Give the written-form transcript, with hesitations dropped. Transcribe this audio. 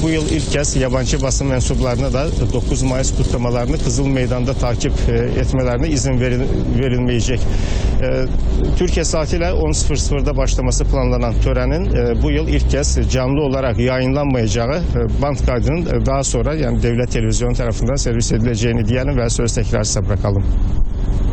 bu yıl ilk kez yabancı basın mensuplarına da 9 Mayıs kutlamalarını Kızıl Meydan'da takip etmelerine izin verilmeyecek. Türkiye saatiyle 10.00'da başlaması planlanan törenin bu yıl ilk kez canlı olarak yayınlanmayacağı band kaydının daha sonra yani devlet televizyonu tarafından servis edileceğini diyelim ve söz tekrar size bırakalım.